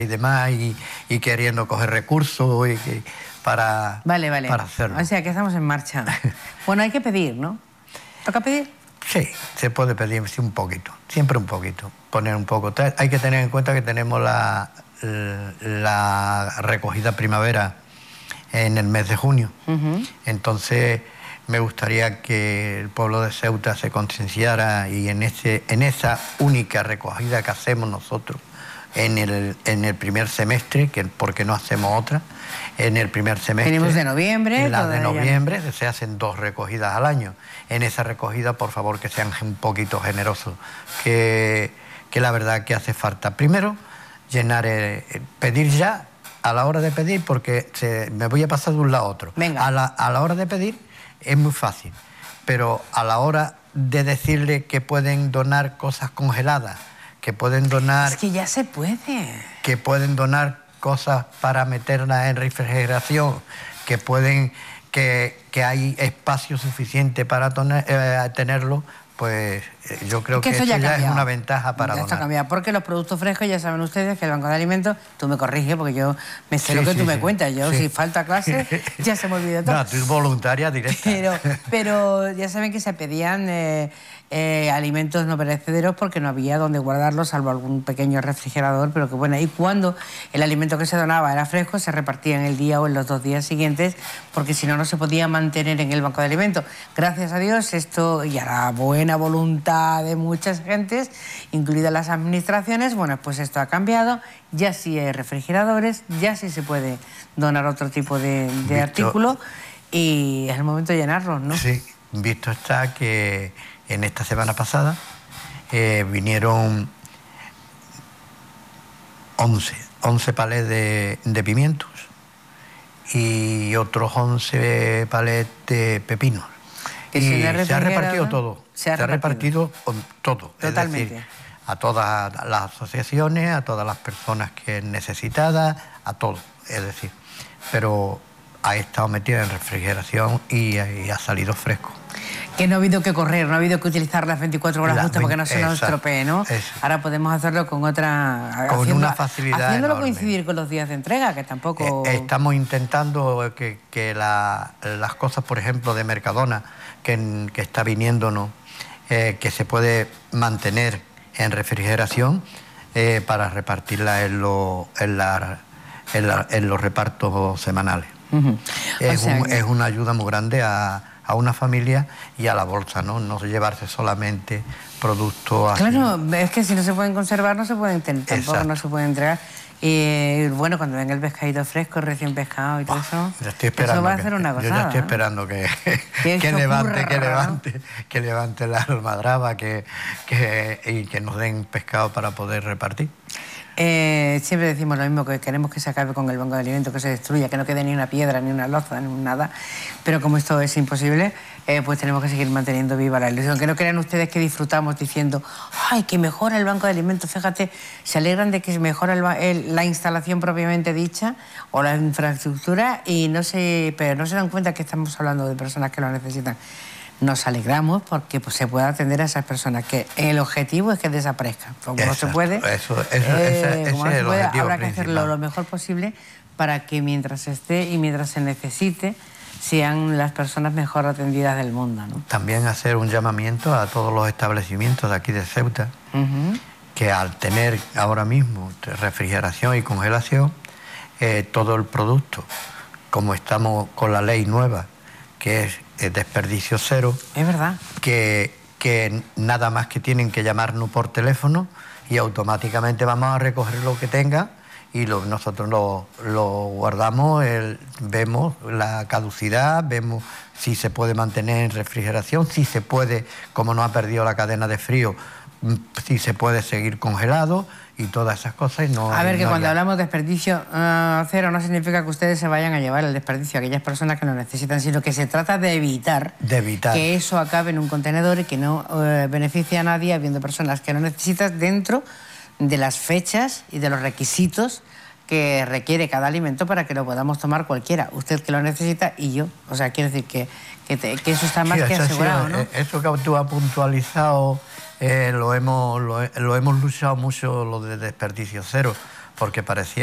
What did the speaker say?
y demás, y queriendo coger recursos para hacerlo. O sea, que estamos en marcha. Bueno, hay que pedir, ¿no? ¿Toca pedir? Sí, se puede pedir, sí, un poquito, siempre un poquito, poner un poco. Hay que tener en cuenta que tenemos la recogida primavera en el mes de junio. Entonces me gustaría que el pueblo de Ceuta se concienciara y en esa única recogida que hacemos nosotros en el primer semestre, porque no hacemos otra, en el primer semestre... Tenemos de noviembre. En la de noviembre se hacen 2 recogidas al año. En esa recogida, por favor, que sean un poquito generosos, que la verdad que hace falta. Primero, llenar, pedir ya, a la hora de pedir, porque me voy a pasar de un lado a otro. Venga. A la hora de pedir es muy fácil, pero a la hora de decirle que pueden donar cosas congeladas, que pueden donar... Es que ya se puede. Que pueden donar cosas para meterlas en refrigeración, que hay espacio suficiente para tenerlo, pues yo creo que eso ya es una ventaja para donar. Esto ha cambiado, porque los productos frescos, ya saben ustedes que el Banco de Alimentos, tú me corriges porque yo me sé lo que tú me cuentas, yo si falta clase ya se me olvida todo. No, tú eres voluntaria directa. Pero ya saben que se pedían alimentos no perecederos porque no había donde guardarlos, salvo algún pequeño refrigerador, pero que bueno, y cuando el alimento que se donaba era fresco, se repartía en el día o en los 2 días siguientes, porque si no, no se podía mantener en el Banco de Alimentos. Gracias a Dios, esto y a la buena voluntad de muchas gentes, incluidas las administraciones, bueno, pues esto ha cambiado, ya sí hay refrigeradores, ya sí se puede donar otro tipo de artículo y es el momento de llenarlos, ¿no? Sí, visto está que en esta semana pasada vinieron 11 palés de pimientos y otros 11 palés de pepinos. Y se ha repartido todo. Se ha repartido todo. Totalmente. Es decir, a todas las asociaciones, a todas las personas que necesitadas, a todo. Es decir, pero ha estado metida en refrigeración y ha salido fresco. Que no ha habido que correr, no ha habido que utilizar las 24 horas justas porque no se nos estropee, ¿no? Ahora podemos hacerlo con otra... Con una facilidad haciéndolo enorme. Coincidir con los días de entrega, que tampoco... Estamos intentando que las cosas, por ejemplo, de Mercadona, que está viniéndonos, que se puede mantener en refrigeración para repartirla en los repartos semanales. Es una ayuda muy grande a una familia y a la bolsa, ¿no? No llevarse solamente productos... Claro, es que si no se pueden conservar no se pueden tener, tampoco no se pueden entregar. Y bueno, cuando venga el pescadito fresco, recién pescado y todo eso, eso va a ser una gozada. Yo ya estoy esperando que levante la almadraba y que nos den pescado para poder repartir. Siempre decimos lo mismo, que queremos que se acabe con el Banco de Alimentos, que se destruya, que no quede ni una piedra, ni una loza, ni nada. Pero como esto es imposible, pues tenemos que seguir manteniendo viva la ilusión. Que no crean ustedes que disfrutamos diciendo, ¡ay, que mejora el Banco de Alimentos! Fíjate, se alegran de que mejora la instalación propiamente dicha o la infraestructura, pero no se dan cuenta que estamos hablando de personas que lo necesitan. Nos alegramos porque pues, se pueda atender a esas personas, que el objetivo es que desaparezcan. Como no se puede, habrá que hacerlo lo mejor posible para que mientras esté y mientras se necesite sean las personas mejor atendidas del mundo, ¿no? También hacer un llamamiento a todos los establecimientos de aquí de Ceuta, que al tener ahora mismo refrigeración y congelación, todo el producto, como estamos con la ley nueva, que es desperdicio cero. Es verdad. Que nada más que tienen que llamarnos por teléfono y automáticamente vamos a recoger lo que tenga y nosotros lo guardamos, vemos la caducidad, vemos si se puede mantener en refrigeración, si se puede, como no ha perdido la cadena de frío, si se puede seguir congelado y todas esas cosas. A ver, que cuando hablamos de desperdicio cero no significa que ustedes se vayan a llevar el desperdicio a aquellas personas que lo necesitan, sino que se trata de evitar que eso acabe en un contenedor y que no beneficie a nadie, habiendo personas que lo necesitan dentro de las fechas y de los requisitos que requiere cada alimento para que lo podamos tomar cualquiera, usted que lo necesita y yo. O sea, quiero decir que eso está más que asegurado, ¿no? Eso que tú has puntualizado lo hemos luchado mucho, lo de desperdicio cero, porque parecía